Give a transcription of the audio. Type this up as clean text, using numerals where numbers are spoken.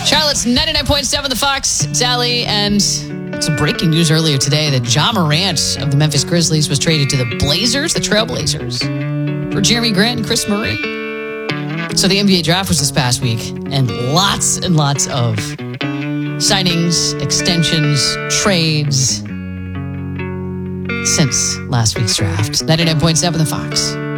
Charlotte's 99.7 The Fox. It's Allie, and some breaking news earlier today that Ja Morant of the Memphis Grizzlies was traded to the Blazers, the Trailblazers, for Jeremy Grant and Chris Murray. So the NBA draft was this past week, and lots of signings, extensions, trades since last week's draft. 99.7 The Fox.